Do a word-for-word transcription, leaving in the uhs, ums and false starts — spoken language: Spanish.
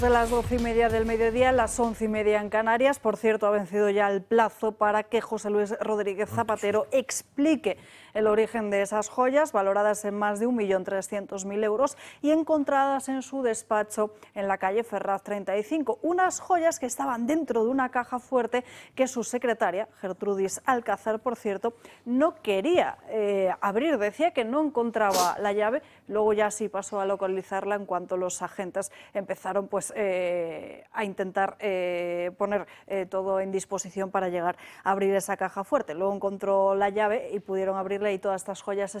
De las doce y media del mediodía, las once y media en Canarias. Por cierto, ha vencido ya el plazo para que José Luis Rodríguez Zapatero explique el origen de esas joyas, valoradas en más de un millón trescientos mil euros y encontradas en su despacho en la calle Ferraz treinta y cinco. Unas joyas que estaban dentro de una caja fuerte que su secretaria, Gertrudis Alcázar, por cierto, no quería eh, abrir. Decía que no encontraba la llave, luego ya sí pasó a localizarla en cuanto los agentes empezaron pues Eh, a intentar eh, poner eh, todo en disposición para llegar a abrir esa caja fuerte. Luego encontró la llave y pudieron abrirla y todas estas joyas